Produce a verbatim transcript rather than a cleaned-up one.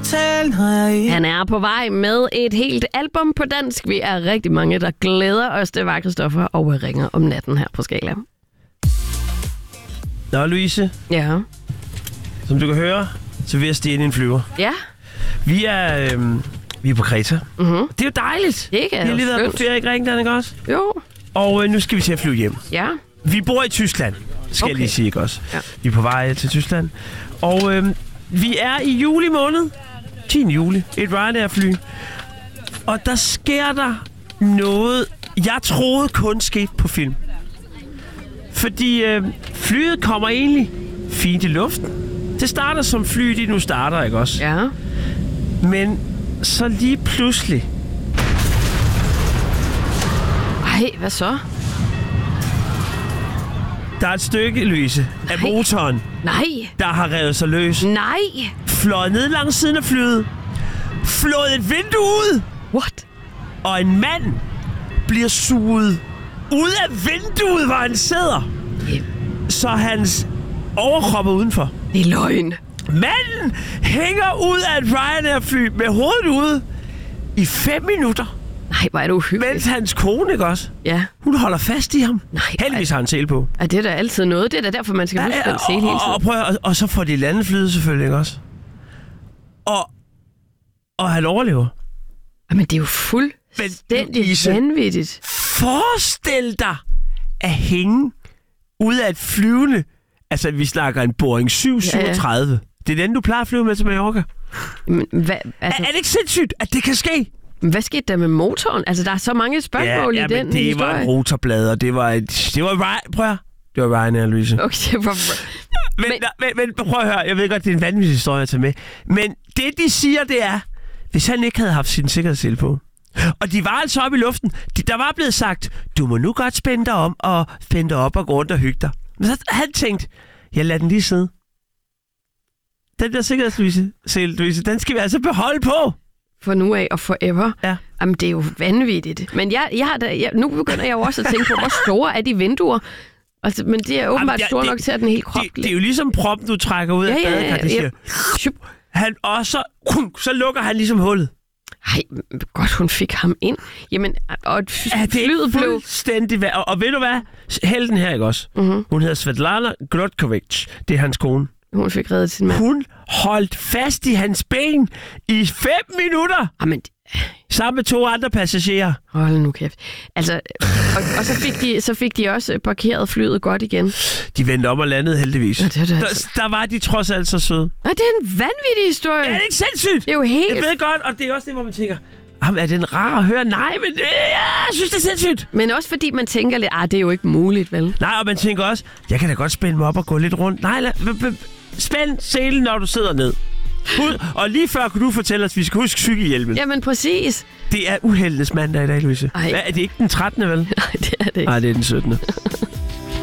Han er på vej med et helt album på dansk. Vi er rigtig mange, der glæder os. Det var Christoffer og ringer om natten her på Skala. Nå, Louise. Ja. Som du kan høre, så vil jeg stige ind i en flyver. Ja. Vi er, øhm, vi er på Kreta. Mm-hmm. Det er jo dejligt. Det er vi har lige været skønt. på ferie i Grækenland, ikke også? Jo. Og øh, nu skal vi til at flyve hjem. Ja. Vi bor i Tyskland, skal okay. jeg lige sige, ikke også? Ja. Vi er på vej til Tyskland. Og øh, vi er i juli måned. tiende juli. Et Ryanair-fly. Og der sker der noget, jeg troede kun skete på film. Fordi øh, flyet kommer egentlig fint i luften. Det starter som fly, de nu starter, ikke også? Ja. Men så lige pludselig... Ej, hvad så? Der er et stykke, Louise, Nej. af motoren, Nej. der har revet sig løs. Nej. Fløjet ned langs siden af flyet. Flået et vindue ud. What? Og en mand bliver suget ud af vinduet, hvor han sidder. Det, Så hans overkrop er udenfor. det er løgn. Manden hænger ud af et Ryanair-fly med hovedet ude i fem minutter. Nej, hvor er det uhyggeligt. Mens hans kone, ikke også? Ja. Hun holder fast i ham. Nej. Heldigvis har han sele på. Er det da altid noget? Det er da derfor, man skal huske ja, ja, den sele hele og, tiden. og, prøv, og, og så får de landet flyet selvfølgelig, ikke også? Og, og han overlever. Jamen, det er jo fuldstændig Louise, vanvittigt. Forestil dig at hænge ud af et flyvende... Altså, vi snakker en Boeing syv syvogtredive. Ja, ja. Det er den, du plejer at flyve med til Mallorca. Men, hvad, altså, er, er det ikke sindssygt, at det kan ske? hvad skete der med motoren? Altså, der er så mange spørgsmål ja, i ja, den men det historie. var en rotorblad, og det var et... Det var Ryan... Prøv at høre. Det var Ryanair, Louise. Okay, hvor... Men, men, men, men prøv at høre. Jeg ved godt, det er en vanvittig historie at tage med. Men det, de siger, det er... Hvis han ikke havde haft sin sikkerhedssele på... Og de var altså oppe i luften. De, der var blevet sagt, du må nu godt spænde dig om og spænde dig op og gå rundt og hygge dig. Men så havde han tænkt, jeg lader den lige sidde. Den der sikkerhedssele, Louise, den skal vi altså beholde på. For nu af og forever. Ja. Jamen, det er jo vanvittigt. Men jeg, jeg har da, jeg, nu begynder jeg jo også at tænke på, hvor store er de vinduer? Altså, men de er åbenbart Jamen, ja, store det, nok til, at den helt krop... Det, det er jo ligesom proppen, du trækker ud af ja, badekar, ja, de siger. Ja. Han, og så, så lukker han ligesom hullet. Ej, godt hun fik ham ind. Jamen, og ja, det flyet blev... fuldstændig... Og, og ved du hvad? Helden her, ikke også? Mm-hmm. Hun hedder Svetlana Grotkovic. Det er hans kone. Hun fik reddet sin mand. Hun holdt fast i hans ben i fem minutter. Jamen... Sammen med to andre passagerer. Hold nu kæft. Altså, og, og så, fik de, så fik de også parkeret flyet godt igen. De vendte om og landede heldigvis. Ja, det det altså. der, der var de trods alt så søde. Nej, det er en vanvittig historie. Ja, det er ikke sindssygt. Det er jo helt... Jeg ved godt, og det er også det, hvor man tænker, er den rar at høre? Nej, men ja, jeg synes, det er sindssygt. Men også fordi man tænker lidt, ah, det er jo ikke muligt, vel? Nej, og man tænker også, jeg kan da godt spænde mig op og gå lidt rundt. Nej, lad, spænd selen, når du sidder ned. Og lige før kunne du fortælle os, at vi skal huske cykelhjelmen. Jamen, præcis. Det er uheldenes mandag i dag, Louise. Ej. Er det ikke den trettende, vel? Nej, det er det ikke. Nej, det er den syttende